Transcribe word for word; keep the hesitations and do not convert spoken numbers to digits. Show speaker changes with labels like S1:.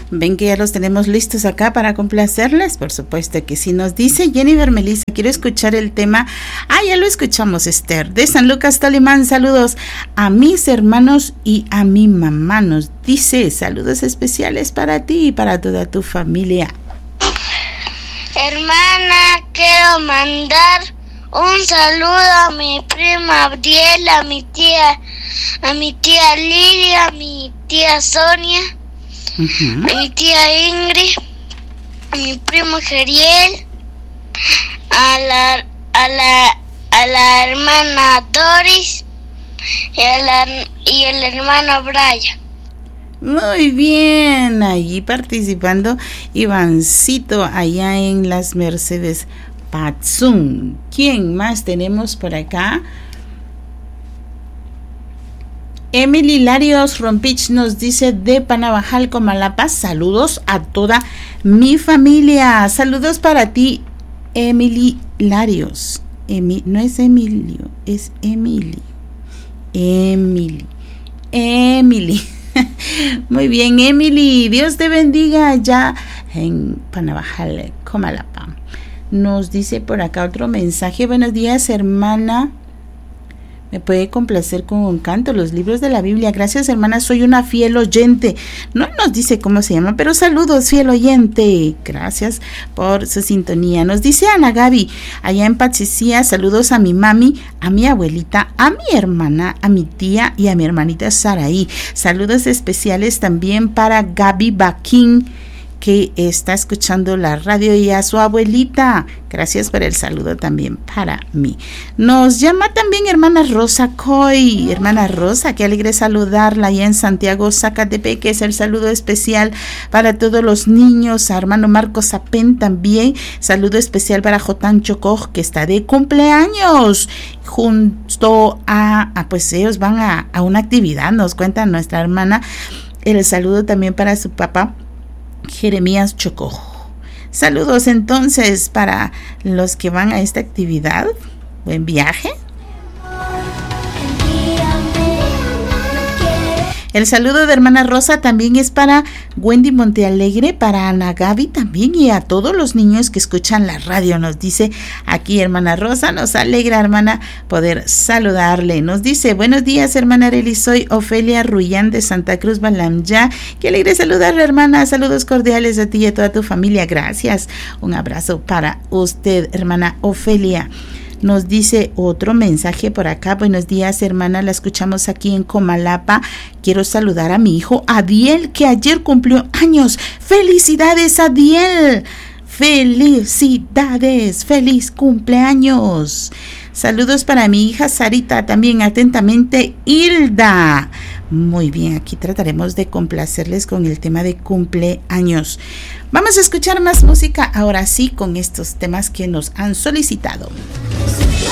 S1: Ven que ya los tenemos listos acá para complacerles, por supuesto que sí. Nos dice Jennifer Melissa, quiero escuchar el tema. Ah, ya lo escuchamos, Esther, de San Lucas, Tolimán. Saludos a mis hermanos y a mi mamá. Nos dice, saludos especiales para ti y para toda tu familia.
S2: Hermana, quiero mandar un saludo a mi prima Abdiel, a mi tía, a mi tía Lilia, a mi tía Sonia, uh-huh. a mi tía Ingrid, a mi primo Geriel, a la, a la, a la hermana Doris y, a la, y el hermano Brian.
S1: Muy bien, allí participando Ivancito allá en las Mercedes Patzún. ¿Quién más tenemos por acá? Emily Larios Rompich nos dice de Panabajal, Comalapa, saludos a toda mi familia. Saludos para ti, Emily Larios. Emi, no es Emilio, es Emily. Emily. Emily. Muy bien, Emily, Dios te bendiga allá en Panabajal, Comalapa. Nos dice por acá otro mensaje. Buenos días, hermana. Me puede complacer con un canto los libros de la Biblia. Gracias, hermana, soy una fiel oyente. No nos dice cómo se llama, pero saludos, fiel oyente. Gracias por su sintonía. Nos dice Ana Gaby, allá en Patsicía, saludos a mi mami, a mi abuelita, a mi hermana, a mi tía y a mi hermanita Saraí. Saludos especiales también para Gaby Baquín, que está escuchando la radio, y a su abuelita. Gracias por el saludo también para mí. Nos llama también hermana Rosa Coy. Hermana Rosa, qué alegre saludarla allá en Santiago, Zacatepec. Es el saludo especial para todos los niños. A hermano Marcos Zapén también. Saludo especial para Jotán Chocoj, que está de cumpleaños. Junto a, a pues ellos van a, a una actividad, nos cuenta nuestra hermana. El saludo también para su papá, Jeremías Chocó. Saludos entonces para los que van a esta actividad. Buen viaje. El saludo de hermana Rosa también es para Wendy Montealegre, para Ana Gaby también, y a todos los niños que escuchan la radio. Nos dice aquí hermana Rosa, nos alegra, hermana, poder saludarle. Nos dice, buenos días, hermana Arely, soy Ofelia Rullán de Santa Cruz, Balamya. Qué alegre saludarle, hermana. Saludos cordiales a ti y a toda tu familia. Gracias. Un abrazo para usted, hermana Ofelia. Nos dice otro mensaje por acá. Buenos días, hermana, la escuchamos aquí en Comalapa. Quiero saludar a mi hijo Adiel, que ayer cumplió años. ¡Felicidades, Adiel! ¡Felicidades! ¡Feliz cumpleaños! Saludos para mi hija Sarita, también atentamente Hilda. Muy bien, aquí trataremos de complacerles con el tema de cumpleaños. Vamos a escuchar más música ahora sí con estos temas que nos han solicitado.